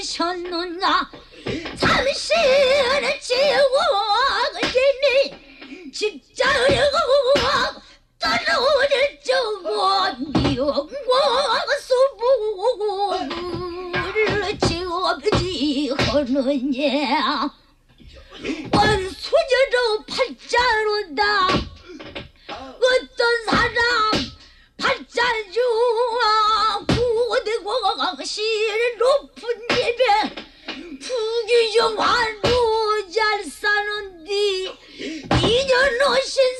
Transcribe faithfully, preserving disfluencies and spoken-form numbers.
오셨는가 삼시를 지고 재미 집자르고 떨어질 적고 미용과 수부를 지업지하느냐 원수저로 팔자로다